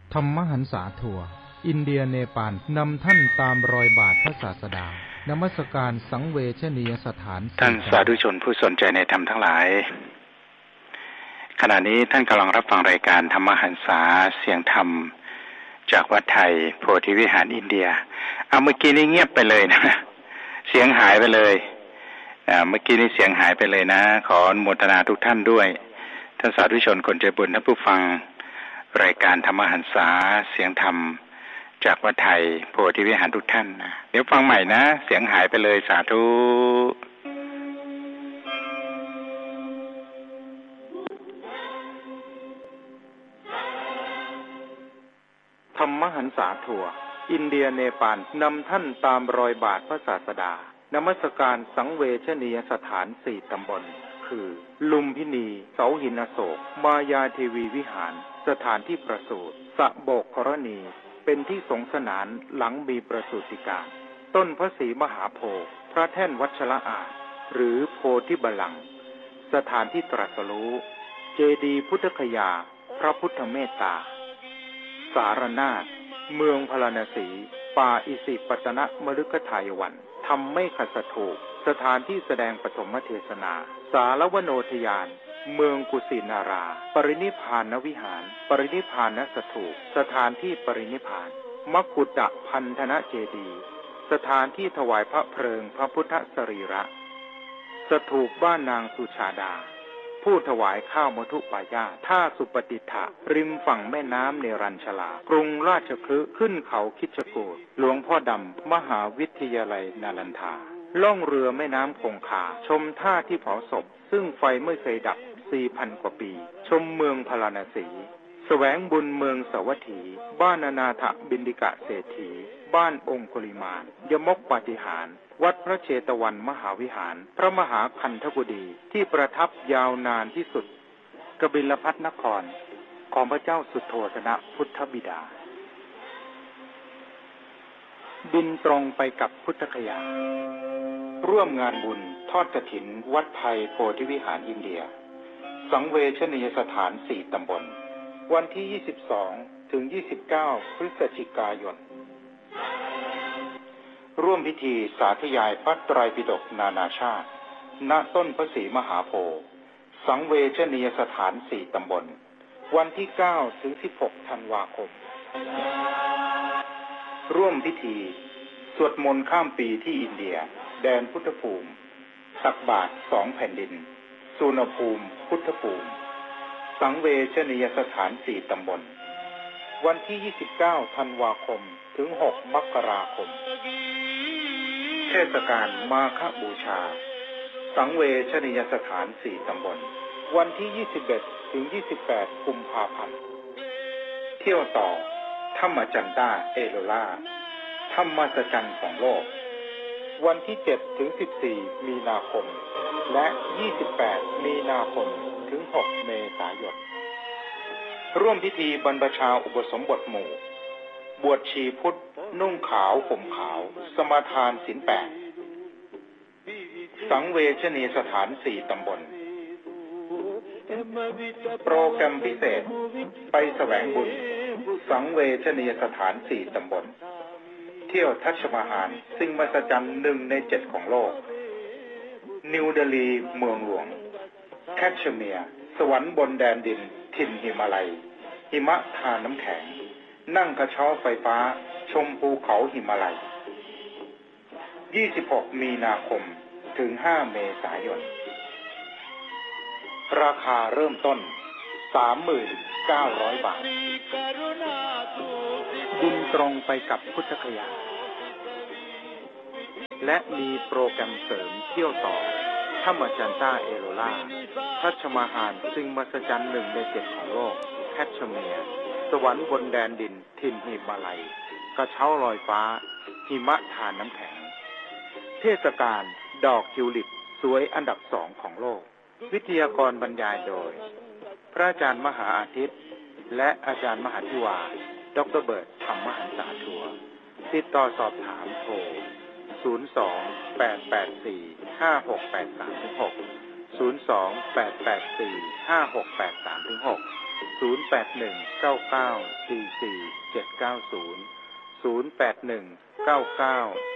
ธรรมหันษาทัวร์อินเดียเนปาลนำท่านตามรอยบาทพระศาสดานมัสการสังเวชนียสถานท่านสาธุชนผู้สนใจในธรรมทั้งหลายขณะนี้ท่านกำลังรับฟังรายการธรรมหันษาเสียงธรรมจากวัดไทยโพธิวิหารอินเดียเมื่อกี้นี้เงียบไปเลยนะเสียงหายไปเลยเมื่อกี้นี้เสียงหายไปเลยนะขออนุโมทนาทุกท่านด้วยท่านสาธุชนคนใจบุญท่านผู้ฟังรายการธรรมหันษาเสียงธรรมจากวัดไทยโพธิวิหารทุกท่านนะเดี๋ยวฟังใหม่นะเสียงหายไปเลยสาธุธรรมหันษาทัวร์อินเดียเนปาลนำท่านตามรอยบาทพระศาสดานมัสการสังเวชนียสถาน4ตำบลคือลุมพินีเสาหินอโศกมายาเทวีวิหารสถานที่ประสูติสะโบกกรณีเป็นที่สงสนานหลังมีประสูติการต้นพระศรีมหาโพธิ์พระแท่นวัชระอาจหรือโพธิบัลลังก์สถานที่ตรัสรู้เจดีย์พุทธคยาพระพุทธเมตตาสารนาถเมืองพาราณสีป่าอิสิปตนมฤคทายวันธรรมไม่ขัดสถูปสถานที่แสดงปฐมเทศนาสารวโนทยานเมืองกุสินาราปรินิพพานวิหารปรินิพพานสถูปสถานที่ปรินิพพานมกุฏพันธนเจดีย์สถานที่ถวายพระเพลิงพระพุทธสรีระสถูปบ้านนางสุชาดาผู้ถวายข้าวมทุปายาท่าสุปฏิฐะริมฝั่งแม่น้ำเนรัญชลากรุงราชคฤห์ขึ้นเขาคิชกูฏหลวงพ่อดำมหาวิทยาลัยนาลันทาล่องเรือแม่น้ำคงคาชมท่าที่เผาศพซึ่งไฟไม่เคยดับ 4,000 กว่าปีชมเมืองพาราณสีแสวงบุญเมืองสวัสถีบ้านอนาถบิณฑิกะเศรษฐีบ้านองคุลิมานยมกปาฏิหาริย์วัดพระเชตวันมหาวิหารพระมหาคันธกุฎีที่ประทับยาวนานที่สุดกบิลพัสนครของพระเจ้าสุโธทนะพุทธบิดาบินตรงไปกับพุทธคยาร่วมงานบุญทอดกฐินวัดไทยโพธิวิหารอินเดียสังเวชนียสถาน4ตำบลวันที่22ถึง29พฤศจิกายนร่วมพิธีสาธยายพระไตรปิฎกนานาชาติณต้นพระศรีมหาโพธิ์สังเวชนียสถาน4ตำบลวันที่9ถึง16ธันวาคมร่วมพิธีสวดมนต์ข้ามปีที่อินเดียแดนพุทธภูมิตักบาตร2แผ่นดินสุนภูมิพุทธภูมิสังเวชนียสถาน4ตำบลวันที่29ธันวาคมถึง6มกราคมเทศกาลมาฆบูชาสังเวชนียสถาน4ตำบลวันที่21ถึง28กุมภาพันธ์เที่ยวต่อธรรมจันตาเอโลล่าธรรมสัจจันทร์ของโลกวันที่7ถึง14มีนาคมและ28มีนาคมถึง6เมษายนร่วมพิธีบรรพชาอุปสมบทหมู่บวชชีพุทธนุ่งขาวห่มขาวสมาทานศีล8สังเวชนียสถาน4ตำบลโปรแกรมพิเศษไปแสวงบุญสังเวชนียสถาน4ตำบลเที่ยวทัชมาหารสิ่งมหัศจรรย์1ใน7ของโลกนิวเดลีเมืองหลวงแคชเมียร์สวรรค์บนแดนดินถิ่นหิมาลัยหิมะทาน้ำแข็งนั่งกระเช้าไฟฟ้าชมภูเขาหิมาลัย26มีนาคมถึง5เมษายนราคาเริ่มต้น 39,000 บาทบินตรงไปกับพุทธคยาและมีโปรแกรมเสริมเที่ยวต่อธรรมจันตาเอโลล่าทัชมาหารสิ่งมหัศจรรย์1ใน7ของโลกแคชเมียร์สวรรค์บนแดนดินถิ่นหิมาลัยกระเช้าลอยฟ้าหิมะทานน้ำแข็งเทศกาลดอกทิวลิปสวยอันดับ2ของโลกวิทยากรบรรยายโดยพระอาจารย์มหาอาทิตย์และอาจารย์มหาธิวาดร.เบิร์ตธรรมหันษาทัวร์ติดต่อสอบถามโทร02-884-5683-6 02-884-5683-6 0819944790 0819944790